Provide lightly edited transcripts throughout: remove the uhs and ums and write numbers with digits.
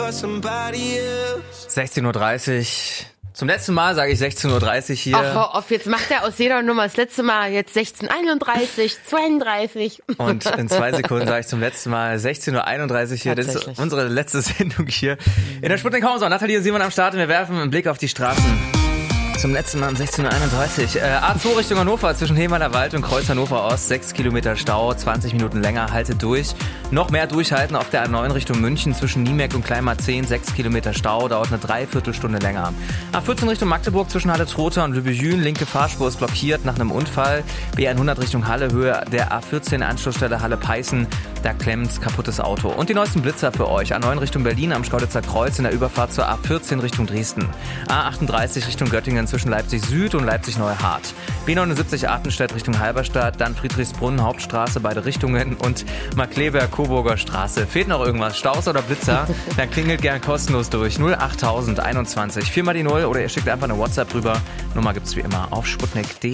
16:30 Uhr. Zum letzten Mal sage ich 16:30 Uhr hier. Ach, hör auf, jetzt macht er aus jeder Nummer das letzte Mal jetzt 16:31, 32. Und in 2 Sekunden sage ich zum letzten Mal 16:31 Uhr hier. Das ist unsere letzte Sendung hier in der Sputnik Homezone. Nathalie und Simon am Start und wir werfen einen Blick auf die Straßen. Zum letzten Mal um 16:31 Uhr. A2 Richtung Hannover zwischen Hemaler Wald und Kreuz Hannover Ost. 6 Kilometer Stau, 20 Minuten länger, haltet durch. Noch mehr durchhalten auf der A9 Richtung München zwischen Niemeck und Kleinmarzehn. 6 Kilometer Stau, dauert eine Dreiviertelstunde länger. A14 Richtung Magdeburg zwischen Halle-Trotha und Lübejün. Linke Fahrspur ist blockiert nach einem Unfall. B100 Richtung Halle, Höhe der A14 Anschlussstelle Halle-Peißen. Da klemmt kaputtes Auto. Und die neuesten Blitzer für euch. A9 Richtung Berlin am Schkauditzer Kreuz in der Überfahrt zur A14 Richtung Dresden. A38 Richtung Göttingen zwischen Leipzig Süd und Leipzig Neuhardt. B79 Artenstedt Richtung Halberstadt, dann Friedrichsbrunn Hauptstraße, beide Richtungen und Markleberg-Coburger Straße. Fehlt noch irgendwas? Staus oder Blitzer? Dann klingelt gern kostenlos durch. 08021 4 mal die 0 oder ihr schickt einfach eine WhatsApp rüber. Nummer gibt's wie immer auf sputnik.de.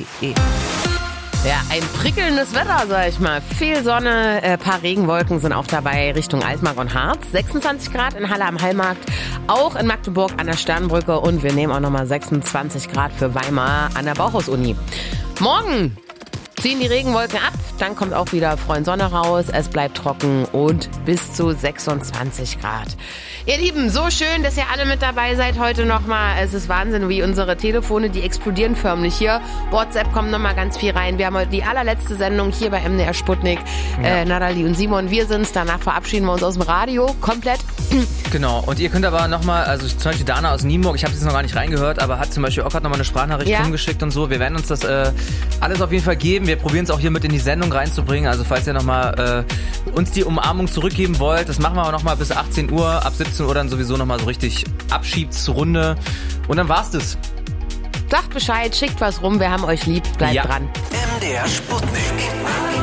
Ja, ein prickelndes Wetter, sag ich mal. Viel Sonne, paar Regenwolken sind auch dabei Richtung Altmark und Harz. 26 Grad in Halle am Hallmarkt, auch in Magdeburg an der Sternbrücke und wir nehmen auch nochmal 26 Grad für Weimar an der Bauhaus-Uni. Morgen ziehen die Regenwolken ab, dann kommt auch wieder Freund Sonne raus, es bleibt trocken und bis zu 26 Grad. Ihr Lieben, so schön, dass ihr alle mit dabei seid heute nochmal. Es ist Wahnsinn, wie unsere Telefone, die explodieren förmlich hier. WhatsApp kommt nochmal ganz viel rein. Wir haben heute die allerletzte Sendung hier bei MDR Sputnik. Ja. Nathalie und Simon, wir sind's. Danach verabschieden wir uns aus dem Radio komplett. Genau, und ihr könnt aber nochmal, also zum Beispiel Dana aus Nienburg, ich habe jetzt noch gar nicht reingehört, aber hat zum Beispiel auch gerade nochmal eine Sprachnachricht rumgeschickt und so. Wir werden uns das alles auf jeden Fall geben. Wir probieren es auch hier mit in die Sendung reinzubringen. Also falls ihr nochmal uns die Umarmung zurückgeben wollt, das machen wir auch nochmal bis 18 Uhr, ab 17 Uhr dann sowieso nochmal so richtig Abschiedsrunde. Und dann war's das. Sagt Bescheid, schickt was rum, wir haben euch lieb, bleibt dran. MDR Sputnik.